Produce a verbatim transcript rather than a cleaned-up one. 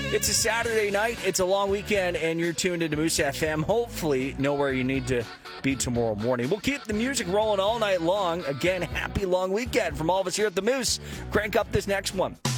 It's a Saturday night. It's a long weekend, and you're tuned into Moose F M. Hopefully, know where you need to be tomorrow morning. We'll keep the music rolling all night long. Again, happy long weekend from all of us here at the Moose. Crank up this next one.